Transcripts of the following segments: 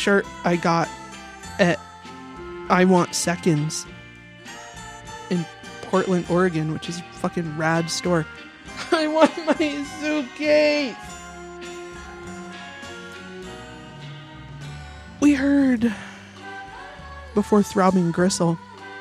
shirt I got at I Want Seconds in Portland, Oregon, which is a fucking rad store. I want my suitcase. We heard before Throbbing Gristle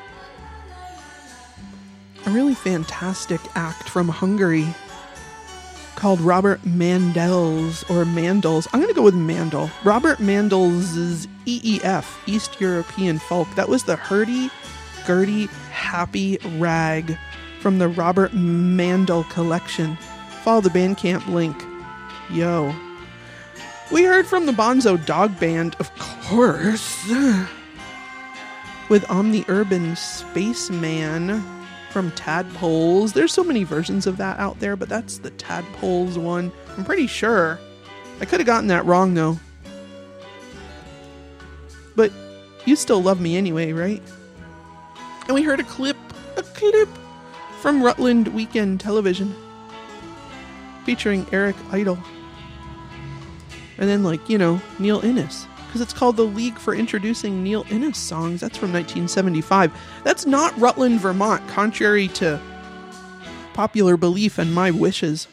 a really fantastic act from Hungary called Robert Mandel's or Mandel's. I'm going to go with Mandel. Robert Mandel's EEF, East European Folk. That was the hurdy-gurdy happy rag from the Robert Mandel collection. Follow the Bandcamp link. Yo. We heard from the Bonzo Dog Band, of course, with Omni-Urban Spaceman from Tadpoles. There's so many versions of that out there, but that's the Tadpoles one. I'm pretty sure. I could have gotten that wrong, though. But you still love me anyway, right? And we heard a clip from Rutland Weekend Television featuring Eric Idle. And then, Neil Innes. Because it's called The League for Introducing Neil Innes Songs. That's from 1975. That's not Rutland, Vermont, contrary to popular belief and my wishes.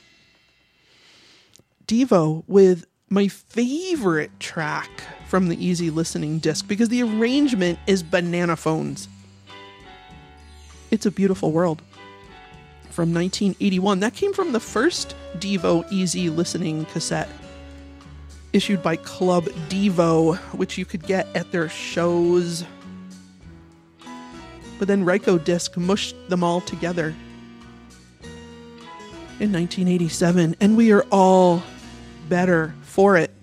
Devo with my favorite track from the Easy Listening disc, because the arrangement is banana phones. It's a Beautiful World from 1981. That came from the first Devo Easy Listening cassette, issued by Club Devo, which you could get at their shows. But then Ryko Disc mushed them all together in 1987, and we are all better for it.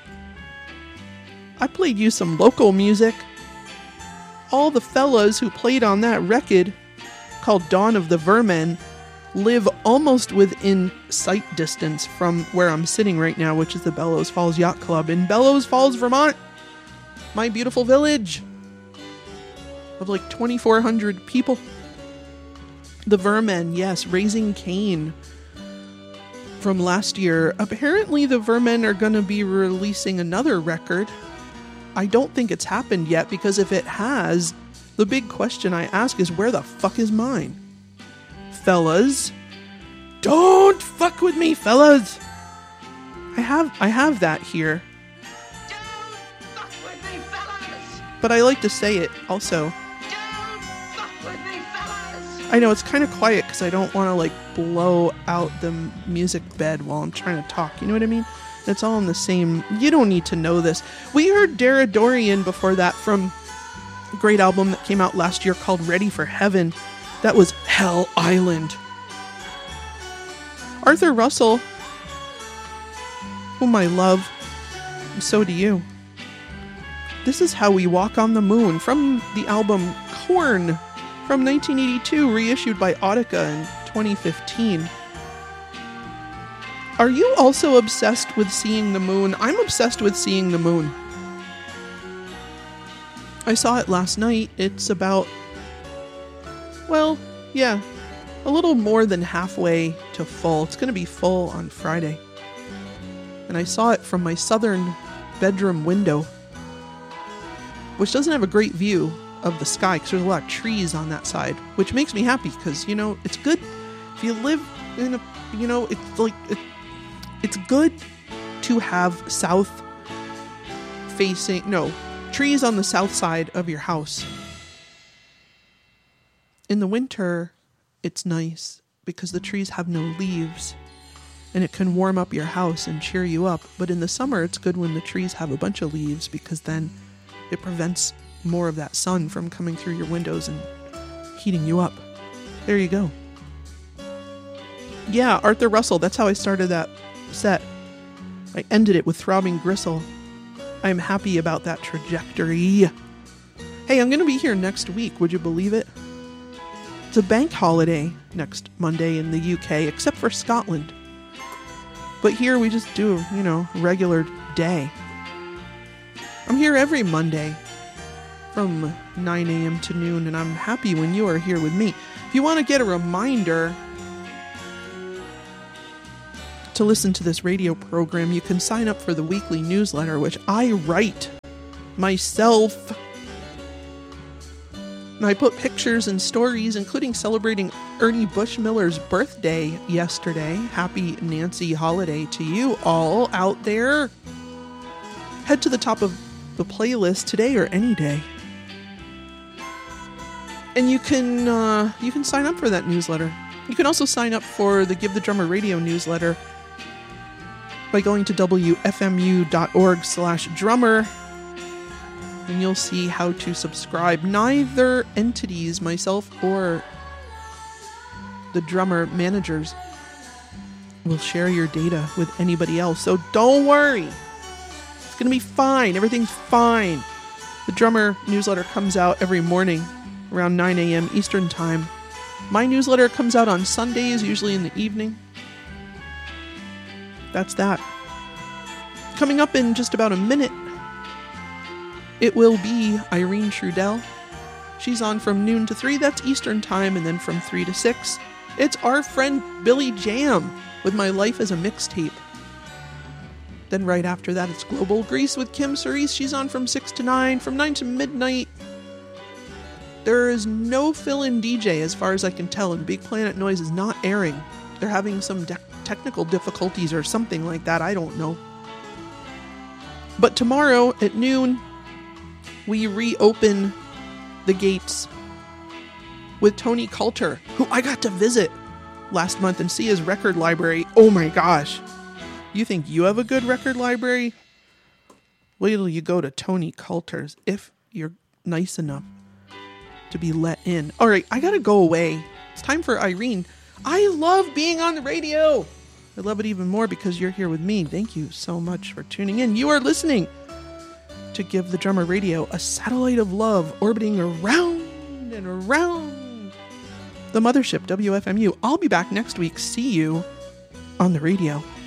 I played you some local music. All the fellas who played on that record, called Dawn of the Vermin, live almost within sight distance from where I'm sitting right now, which is the Bellows Falls Yacht Club in Bellows Falls, Vermont. My beautiful village of 2,400 people. The Vermin, yes, Raising Cain from last year. Apparently the Vermin are going to be releasing another record. I don't think it's happened yet, because if it has, the big question I ask is, where the fuck is mine? Fellas, don't fuck with me, fellas. I have that here. Don't fuck with me, fellas. But I like to say it also. Don't fuck with me, fellas. I know it's kind of quiet because I don't want to blow out the music bed while I'm trying to talk. You know what I mean? It's all in the same. You don't need to know this. We heard Dara Dorian before that from a great album that came out last year called Ready for Heaven. That was Hell Island. Arthur Russell, whom I love, and so do you. This is How We Walk on the Moon from the album Korn from 1982, reissued by Audica in 2015. Are you also obsessed with seeing the moon? I'm obsessed with seeing the moon. I saw it last night. It's about, a little more than halfway to full. It's going to be full on Friday. And I saw it from my southern bedroom window, which doesn't have a great view of the sky because there's a lot of trees on that side, which makes me happy because, it's good if you live in a, it's good to have trees on the south side of your house. In the winter, it's nice because the trees have no leaves and it can warm up your house and cheer you up. But in the summer, it's good when the trees have a bunch of leaves because then it prevents more of that sun from coming through your windows and heating you up. There you go. Yeah, Arthur Russell, that's how I started that set. I ended it with Throbbing Gristle. I'm happy about that trajectory. Hey, I'm going to be here next week. Would you believe it? It's a bank holiday next Monday in the UK, except for Scotland. But here we just do, regular day. I'm here every Monday from 9 a.m. to noon, and I'm happy when you are here with me. If you want to get a reminder to listen to this radio program, you can sign up for the weekly newsletter, which I write myself. And I put pictures and stories, including celebrating Ernie Bushmiller's birthday yesterday. Happy Nancy holiday to you all out there. Head to the top of the playlist today or any day. And you can sign up for that newsletter. You can also sign up for the Give the Drummer Radio newsletter by going to wfmu.org/drummer, and you'll see how to subscribe. Neither entities, myself or the drummer managers, will share your data with anybody else. So don't worry. It's going to be fine. Everything's fine. The drummer newsletter comes out every morning around 9 a.m. Eastern Time. My newsletter comes out on Sundays, usually in the evening. That's that. Coming up in just about a minute, it will be Irene Trudell. She's on from noon to 3, that's Eastern Time, and then from 3 to 6, it's our friend Billy Jam with My Life as a Mixtape. Then right after that, it's Global Grease with Kim Cerise. She's on from 6 to 9, from 9 to midnight. There is no fill-in DJ as far as I can tell, and Big Planet Noise is not airing. They're having some technical difficulties or something like that, I don't know. But tomorrow at noon, we reopen the gates with Tony Coulter, who I got to visit last month and see his record library. Oh my gosh. You think you have a good record library? Wait till you go to Tony Coulter's if you're nice enough to be let in. All right, I gotta go away. It's time for Irene. I love being on the radio. I love it even more because you're here with me. Thank you so much for tuning in. You are listening to Give the Drummer Radio, a satellite of love orbiting around and around the mothership, WFMU. I'll be back next week. See you on the radio.